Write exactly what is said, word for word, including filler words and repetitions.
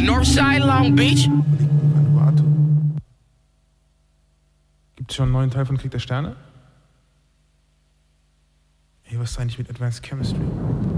Northside, Long Beach. Vanuatu. Gibt es schon einen neuen Teil von Krieg der Sterne? Ey, was ist eigentlich mit Advanced Chemistry?